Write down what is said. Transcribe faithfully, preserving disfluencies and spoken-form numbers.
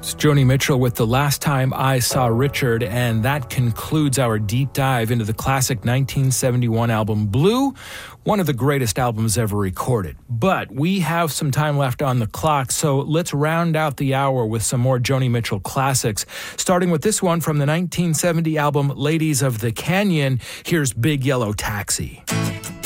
It's Joni Mitchell with The Last Time I Saw Richard, and that concludes our deep dive into the classic nineteen seventy-one album Blue, one of the greatest albums ever recorded. But we have some time left on the clock, so let's round out the hour with some more Joni Mitchell classics, starting with this one from the nineteen seventy album Ladies of the Canyon. Here's Big Yellow Taxi.